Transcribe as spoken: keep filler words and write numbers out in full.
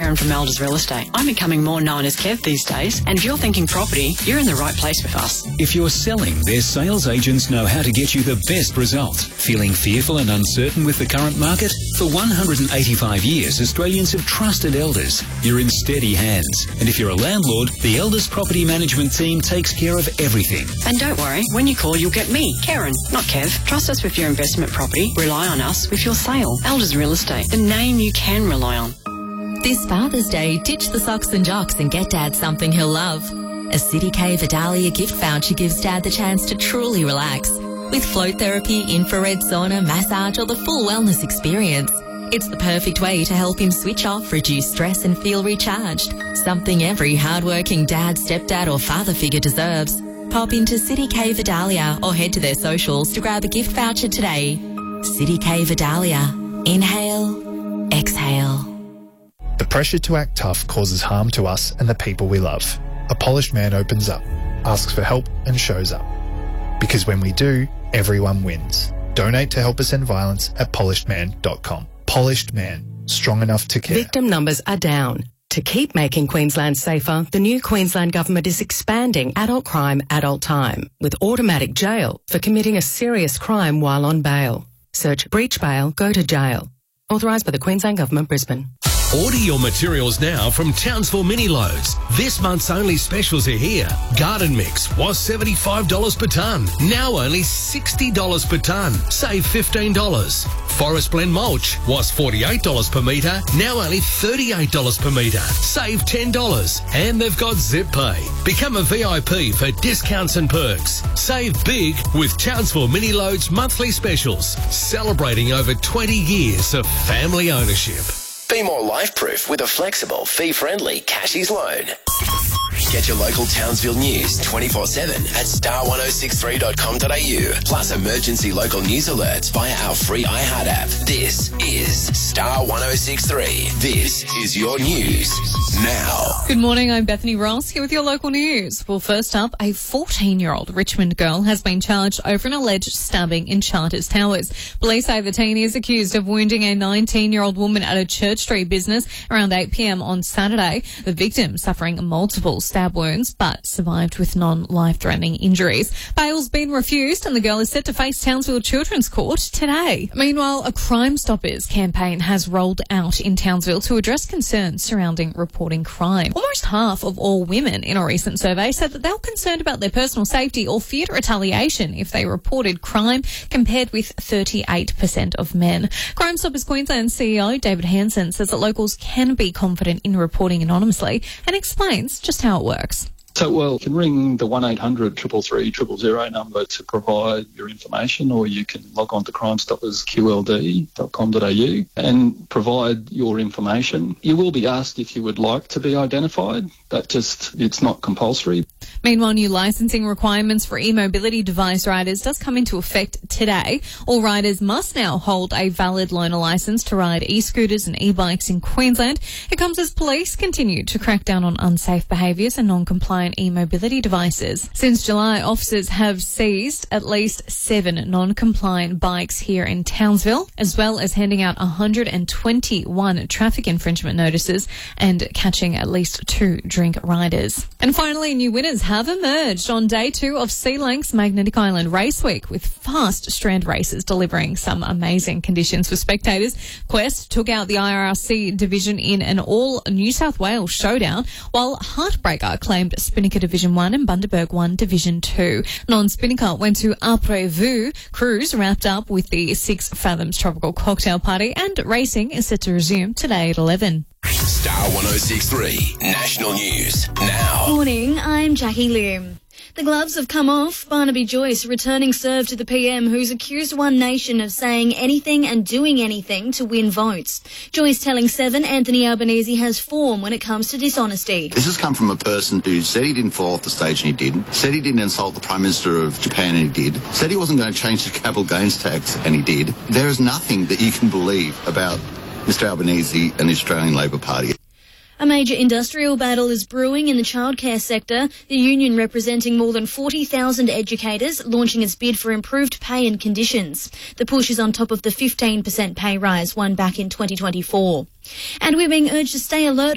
Karen from Elders Real Estate. I'm becoming more known as Kev these days, and if you're thinking property, you're in the right place with us. If you're selling, their sales agents know how to get you the best results. Feeling fearful and uncertain with the current market? For one hundred eighty-five years, Australians have trusted Elders. You're in steady hands. And if you're a landlord, the Elders Property Management team takes care of everything. And don't worry, when you call, you'll get me, Karen, not Kev. Trust us with your investment property. Rely on us with your sale. Elders Real Estate, the name you can rely on. This Father's Day, ditch the socks and jocks and get Dad something he'll love. A City K Vidalia gift voucher gives Dad the chance to truly relax. With float therapy, infrared sauna, massage or the full wellness experience. It's the perfect way to help him switch off, reduce stress and feel recharged. Something every hardworking dad, stepdad or father figure deserves. Pop into City K Vidalia or head to their socials to grab a gift voucher today. City K Vidalia. Inhale, exhale. The pressure to act tough causes harm to us and the people we love. A polished man opens up, asks for help and shows up. Because when we do, everyone wins. Donate to Help Us End Violence at polished man dot com. Polished Man, strong enough to care. Victim numbers are down. To keep making Queensland safer, the new Queensland Government is expanding adult crime, adult time, with automatic jail for committing a serious crime while on bail. Search breach bail, go to jail. Authorised by the Queensland Government, Brisbane. Order your materials now from Townsville Mini Loads. This month's only specials are here. Garden mix was seventy-five dollars per tonne. Now only sixty dollars per tonne. Save fifteen dollars. Forest Blend mulch was forty-eight dollars per metre. Now only thirty-eight dollars per metre. Save ten dollars. And they've got Zip Pay. Become a V I P for discounts and perks. Save big with Townsville Mini Loads monthly specials. Celebrating over twenty years of family ownership. Be more life-proof with a flexible, fee-friendly Cashies loan. Get your local Townsville news twenty-four seven at star ten sixty-three dot com dot a u, plus emergency local news alerts via our free iHeart app. This is Star ten sixty-three. This is your news now. Good morning, I'm Bethany Ross here with your local news. Well, first up, a fourteen-year-old Richmond girl has been charged over an alleged stabbing in Charters Towers. Police say the teen is accused of wounding a nineteen-year-old woman at a Church Street business around eight p m on Saturday. The victim suffering multiple stab wounds but survived with non-life-threatening injuries. Bail's been refused and the girl is set to face Townsville Children's Court today. Meanwhile, a Crime Stoppers campaign has rolled out in Townsville to address concerns surrounding reporting crime. Almost half of all women in a recent survey said that they were concerned about their personal safety or feared retaliation if they reported crime, compared with thirty-eight percent of men. Crime Stoppers Queensland C E O David Hansen says that locals can be confident in reporting anonymously and explains just how it works. So, well, you can ring the one eight hundred three three three zero number to provide your information, or you can log on to crime stoppers q l d dot com dot a u and provide your information. You will be asked if you would like to be identified. That just, it's not compulsory. Meanwhile, new licensing requirements for e-mobility device riders does come into effect today. All riders must now hold a valid loaner licence to ride e-scooters and e-bikes in Queensland. It comes as police continue to crack down on unsafe behaviours and non-compliant e-mobility devices. Since July, officers have seized at least seven non-compliant bikes here in Townsville, as well as handing out one hundred twenty-one traffic infringement notices and catching at least two drink riders. And finally, new winners have emerged on day two of Sea Lank's Magnetic Island Race Week, with fast strand races delivering some amazing conditions for spectators. Quest took out the I R R C division in an all New South Wales showdown, while Heartbreaker claimed Spinnaker Division one and Bundaberg one Division two. Non-Spinnaker went to Après Vu. Cruise wrapped up with the Six Fathoms Tropical Cocktail Party, and racing is set to resume today at eleven. Star ten sixty-three National News now. Morning, I'm Jackie Lim. The gloves have come off. Barnaby Joyce returning serve to the P M, who's accused One Nation of saying anything and doing anything to win votes. Joyce telling Seven Anthony Albanese has form when it comes to dishonesty. This has come from a person who said he didn't fall off the stage and he didn't, said he didn't insult the Prime Minister of Japan and he did, said he wasn't going to change the capital gains tax and he did. There is nothing that you can believe about Mister Albanese and the Australian Labor Party. A major industrial battle is brewing in the childcare sector. The union, representing more than forty thousand educators, launching its bid for improved pay and conditions. The push is on top of the fifteen percent pay rise won back in twenty twenty-four. And we're being urged to stay alert